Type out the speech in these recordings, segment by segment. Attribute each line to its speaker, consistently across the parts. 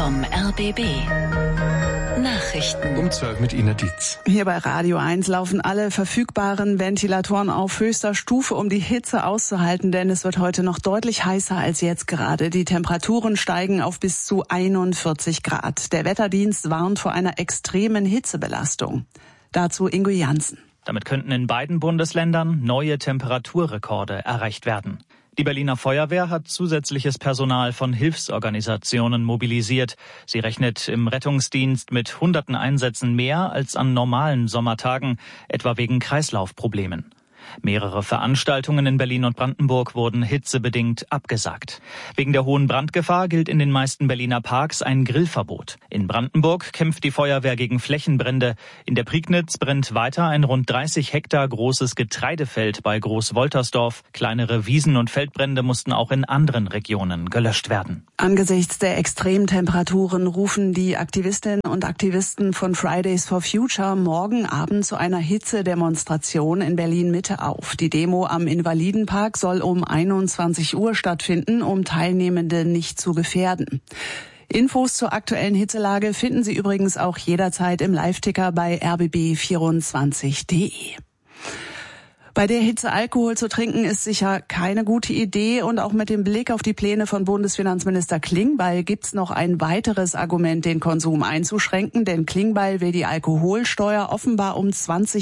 Speaker 1: vom RBB. Nachrichten.
Speaker 2: Um 12 mit Ina Dietz.
Speaker 3: Hier bei Radio 1 laufen alle verfügbaren Ventilatoren auf höchster Stufe, um die Hitze auszuhalten, denn es wird heute noch deutlich heißer als jetzt gerade. Die Temperaturen steigen auf bis zu 41 Grad. Der Wetterdienst warnt vor einer extremen Hitzebelastung. Dazu Ingo Jansen.
Speaker 4: Damit könnten in beiden Bundesländern neue Temperaturrekorde erreicht werden. Die Berliner Feuerwehr hat zusätzliches Personal von Hilfsorganisationen mobilisiert. Sie rechnet im Rettungsdienst mit hunderten Einsätzen mehr als an normalen Sommertagen, etwa wegen Kreislaufproblemen. Mehrere Veranstaltungen in Berlin und Brandenburg wurden hitzebedingt abgesagt. Wegen der hohen Brandgefahr gilt in den meisten Berliner Parks ein Grillverbot. In Brandenburg kämpft die Feuerwehr gegen Flächenbrände. In der Prignitz brennt weiter ein rund 30 Hektar großes Getreidefeld bei Großwoltersdorf. Kleinere Wiesen- und Feldbrände mussten auch in anderen Regionen gelöscht werden.
Speaker 3: Angesichts der extremen Temperaturen rufen die Aktivistinnen und Aktivisten von Fridays for Future morgen Abend zu einer Hitzedemonstration in Berlin-Mitte auf. Die Demo am Invalidenpark soll um 21 Uhr stattfinden, um Teilnehmende nicht zu gefährden. Infos zur aktuellen Hitzelage finden Sie übrigens auch jederzeit im Live-Ticker bei rbb24.de. Bei der Hitze Alkohol zu trinken ist sicher keine gute Idee, und auch mit dem Blick auf die Pläne von Bundesfinanzminister Klingbeil gibt's noch ein weiteres Argument, den Konsum einzuschränken, denn Klingbeil will die Alkoholsteuer offenbar um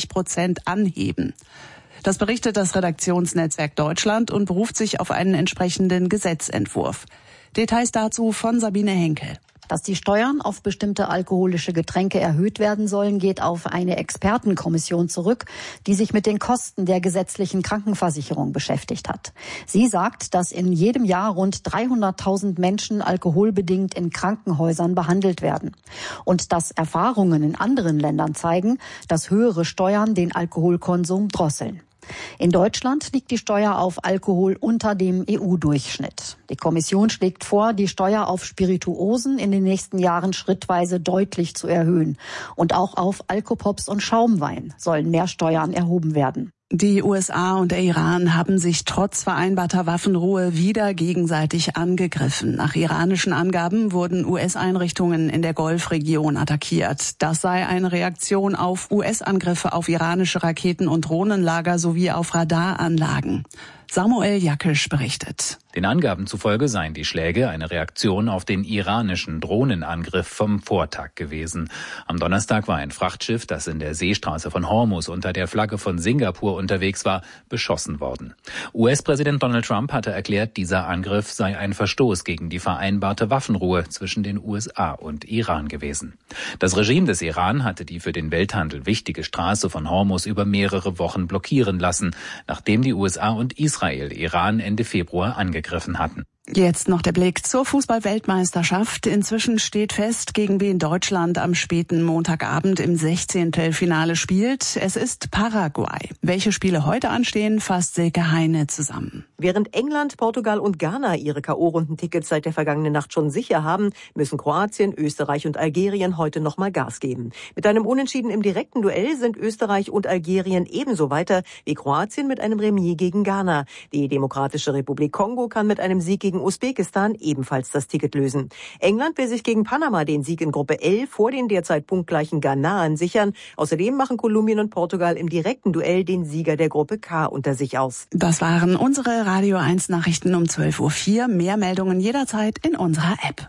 Speaker 3: 20% anheben. Das berichtet das Redaktionsnetzwerk Deutschland und beruft sich auf einen entsprechenden Gesetzentwurf. Details dazu von Sabine Henkel.
Speaker 5: Dass die Steuern auf bestimmte alkoholische Getränke erhöht werden sollen, geht auf eine Expertenkommission zurück, die sich mit den Kosten der gesetzlichen Krankenversicherung beschäftigt hat. Sie sagt, dass in jedem Jahr rund 300.000 Menschen alkoholbedingt in Krankenhäusern behandelt werden. Und dass Erfahrungen in anderen Ländern zeigen, dass höhere Steuern den Alkoholkonsum drosseln. In Deutschland liegt die Steuer auf Alkohol unter dem EU-Durchschnitt. Die Kommission schlägt vor, die Steuer auf Spirituosen in den nächsten Jahren schrittweise deutlich zu erhöhen. Und auch auf Alkopops und Schaumwein sollen mehr Steuern erhoben werden.
Speaker 3: Die USA und der Iran haben sich trotz vereinbarter Waffenruhe wieder gegenseitig angegriffen. Nach iranischen Angaben wurden US-Einrichtungen in der Golfregion attackiert. Das sei eine Reaktion auf US-Angriffe auf iranische Raketen- und Drohnenlager sowie auf Radaranlagen. Samuel Jakisch berichtet.
Speaker 6: Den Angaben zufolge seien die Schläge eine Reaktion auf den iranischen Drohnenangriff vom Vortag gewesen. Am Donnerstag war ein Frachtschiff, das in der Seestraße von Hormuz unter der Flagge von Singapur unterwegs war, beschossen worden. US-Präsident Donald Trump hatte erklärt, dieser Angriff sei ein Verstoß gegen die vereinbarte Waffenruhe zwischen den USA und Iran gewesen. Das Regime des Iran hatte die für den Welthandel wichtige Straße von Hormuz über mehrere Wochen blockieren lassen, nachdem die USA und Israel Iran Ende Februar angegriffen hatten.
Speaker 3: Jetzt noch der Blick zur Fußball-Weltmeisterschaft. Inzwischen steht fest, gegen wen Deutschland am späten Montagabend im 16. Finale spielt. Es ist Paraguay. Welche Spiele heute anstehen, fasst Silke Heine zusammen.
Speaker 7: Während England, Portugal und Ghana ihre K.O.-Rundentickets seit der vergangenen Nacht schon sicher haben, müssen Kroatien, Österreich und Algerien heute nochmal Gas geben. Mit einem Unentschieden im direkten Duell sind Österreich und Algerien ebenso weiter wie Kroatien mit einem Remis gegen Ghana. Die Demokratische Republik Kongo kann mit einem Sieg gegen Usbekistan ebenfalls das Ticket lösen. England will sich gegen Panama den Sieg in Gruppe L vor den derzeit punktgleichen Ghanaren sichern. Außerdem machen Kolumbien und Portugal im direkten Duell den Sieger der Gruppe K unter sich aus.
Speaker 3: Das waren unsere Radio 1 Nachrichten um 12:04 Uhr. Mehr Meldungen jederzeit in unserer App.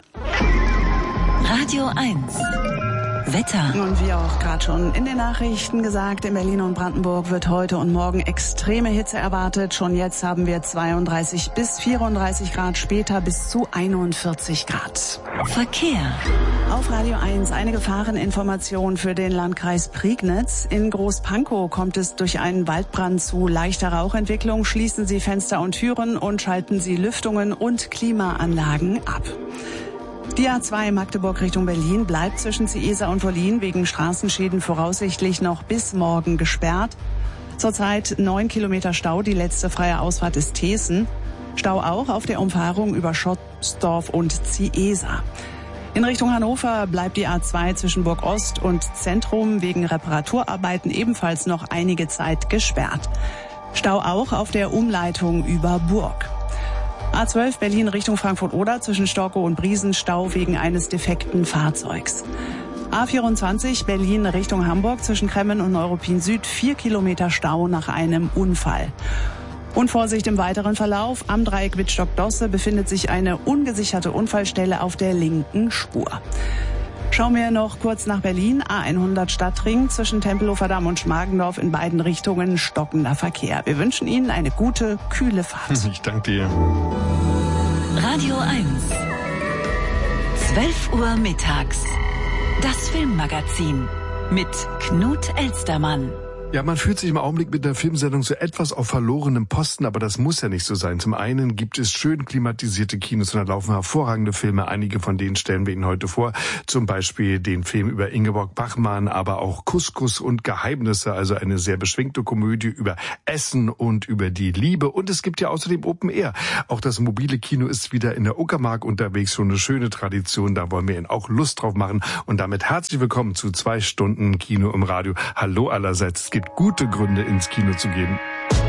Speaker 1: Radio 1. Wetter.
Speaker 3: Und wie auch gerade schon in den Nachrichten gesagt, in Berlin und Brandenburg wird heute und morgen extreme Hitze erwartet. Schon jetzt haben wir 32 bis 34 Grad, später bis zu 41 Grad.
Speaker 1: Verkehr.
Speaker 3: Auf Radio 1 eine Gefahreninformation für den Landkreis Prignitz. In Großpankow kommt es durch einen Waldbrand zu leichter Rauchentwicklung. Schließen Sie Fenster und Türen und schalten Sie Lüftungen und Klimaanlagen ab. Die A2 Magdeburg Richtung Berlin bleibt zwischen Ciesa und Wollin wegen Straßenschäden voraussichtlich noch bis morgen gesperrt. Zurzeit 9 Kilometer Stau, die letzte freie Ausfahrt ist Thesen. Stau auch auf der Umfahrung über Schottsdorf und Ciesa. In Richtung Hannover bleibt die A2 zwischen Burg Ost und Zentrum wegen Reparaturarbeiten ebenfalls noch einige Zeit gesperrt. Stau auch auf der Umleitung über Burg. A12 Berlin Richtung Frankfurt-Oder zwischen Storkow und Briesen Stau wegen eines defekten Fahrzeugs. A24 Berlin Richtung Hamburg zwischen Kremmen und Neuruppin Süd 4 Kilometer Stau nach einem Unfall. Und Vorsicht im weiteren Verlauf. Am Dreieck Wittstock-Dosse befindet sich eine ungesicherte Unfallstelle auf der linken Spur. Schauen wir noch kurz nach Berlin. A100 Stadtring zwischen Tempelhofer Damm und Schmargendorf in beiden Richtungen stockender Verkehr. Wir wünschen Ihnen eine gute, kühle Fahrt.
Speaker 2: Ich danke dir.
Speaker 1: Radio 1. 12 Uhr mittags. Das Filmmagazin mit Knut Elstermann.
Speaker 2: Ja, man fühlt sich im Augenblick mit der Filmsendung so etwas auf verlorenem Posten, aber das muss ja nicht so sein. Zum einen gibt es schön klimatisierte Kinos und da laufen hervorragende Filme. Einige von denen stellen wir Ihnen heute vor. Zum Beispiel den Film über Ingeborg Bachmann, aber auch Couscous und Geheimnisse, also eine sehr beschwingte Komödie über Essen und über die Liebe. Und es gibt ja außerdem Open Air. Auch das mobile Kino ist wieder in der Uckermark unterwegs, schon eine schöne Tradition. Da wollen wir Ihnen auch Lust drauf machen. Und damit herzlich willkommen zu 2 Stunden Kino im Radio. Hallo allerseits. Es gibt gute Gründe, ins Kino zu gehen.